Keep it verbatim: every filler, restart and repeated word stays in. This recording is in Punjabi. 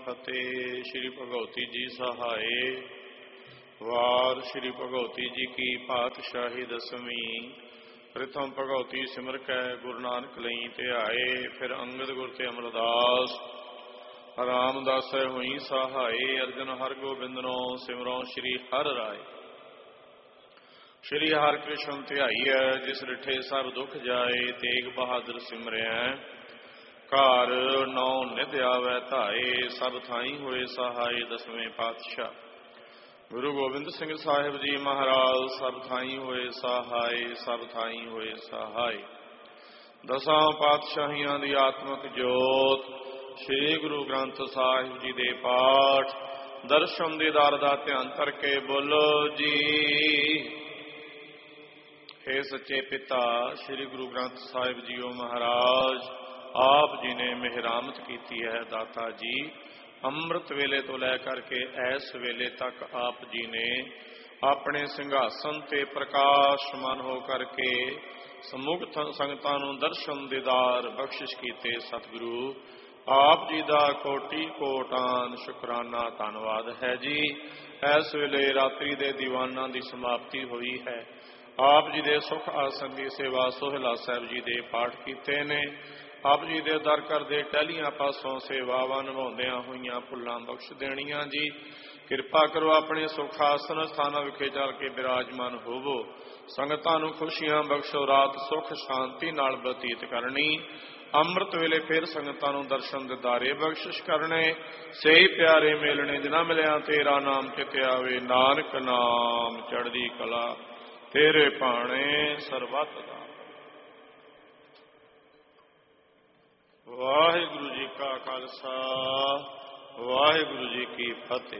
फतेह। श्री भगवती जी सहाय। वार श्री भगवती जी की पातशाही दसवीं। प्रथम भगवती सिमर कै गुरु नानक लई ध्याए। फिर अंगद गुर ते अमरदास रामदास हुई सहाय। अर्जन हर गोबिंद नो सिमरो श्री हर राय। श्री हर कृष्ण ध्याईऐ जिस रिठे सब दुख जाए। तेग बहादुर सिमरिया घर नौ निध आवै धाए। सब थाई होए सहाय। दसवें पातशाह गुरु गोबिंद सिंह साहिब जी महाराज सब थाई होए सहाय। सब थाई होए सहाय। दसां पातशाहियां दी आत्मक जोत श्री गुरु ग्रंथ साहिब जी दे पाठ दर्शन दीदार दा ध्यान करके बोलो जी। हे सच्चे पिता श्री गुरु ग्रंथ साहिब जीओ महाराज आप जी ने मेहरामत की है। दाता जी ਅੰਮ੍ਰਿਤ ਵੇਲੇ ਤੋਂ ਲੈ ਕਰਕੇ ਇਸ ਵੇਲੇ ਤੱਕ ਆਪ ਜੀ ਨੇ ਆਪਣੇ ਸਿੰਘਾਸਨ ਤੇ ਪ੍ਰਕਾਸ਼ਮਾਨ ਹੋ ਕਰਕੇ ਸਮੂਹ ਸੰਗਤਾਂ ਨੂੰ ਦਰਸ਼ਨ ਦੀਦਾਰ ਬਖਸ਼ਿਸ਼ ਕੀਤੇ। ਸਤਿਗੁਰੂ ਆਪ ਜੀ ਦਾ ਕੋਟਿ ਕੋਟਾਨ ਸ਼ੁਕਰਾਨਾ ਧੰਨਵਾਦ ਹੈ ਜੀ। ਇਸ ਵੇਲੇ ਰਾਤਰੀ ਦੇ ਦੀਵਾਨਾਂ ਦੀ ਸਮਾਪਤੀ ਹੋਈ ਹੈ। ਆਪ ਜੀ ਦੇ ਸੁਖ ਆਸਨ ਦੀ ਸੇਵਾ ਸੋਹਿਲਾ ਸਾਹਿਬ ਜੀ ਦੇ ਪਾਠ ਕੀਤੇ ਨੇ। ਆਪ ਜੀ ਦੇ ਦਰ ਕਰਦੇ ਟਹਿਲੀਆਂ ਪਾਸੋਂ ਸੇਵਾਵਾਂ ਨਿਭਾਉਂਦਿਆਂ ਹੋਈਆਂ ਭੁੱਲਾਂ ਬਖਸ਼ ਦੇਣੀਆਂ ਜੀ। ਕਿਰਪਾ ਕਰੋ ਆਪਣੇ ਸੁਖ ਆਸਨ ਸਥਾਨਾਂ ਵਿਖੇ ਚੱਲ ਕੇ ਬਿਰਾਜਮਾਨ ਹੋਵੋ। ਸੰਗਤਾਂ ਨੂੰ ਖੁਸ਼ੀਆਂ ਬਖਸ਼ੋ। ਰਾਤ ਸੁਖ ਸ਼ਾਂਤੀ ਨਾਲ ਬਤੀਤ ਕਰਨੀ। ਅੰਮ੍ਰਿਤ ਵੇਲੇ ਫਿਰ ਸੰਗਤਾਂ ਨੂੰ ਦਰਸ਼ਨ ਦਿਦਾਰੇ ਬਖਸ਼ਿਸ਼ ਕਰਨੇ। ਸਹੀ ਪਿਆਰੇ ਮੇਲਣੇ ਜਿਨ੍ਹਾਂ ਮਿਲਿਆ ਤੇਰਾ ਨਾਮ ਚਿਤ ਆਵੇ। ਨਾਨਕ ਨਾਮ ਚੜ੍ਹਦੀ ਕਲਾ ਤੇਰੇ ਭਾਣੇ ਸਰਬੱਤ ਦਾ। ਵਾਹਿਗੁਰੂ ਜੀ ਕਾ ਖਾਲਸਾ ਵਾਹਿਗੁਰੂ ਜੀ ਕੀ ਫਤਿਹ।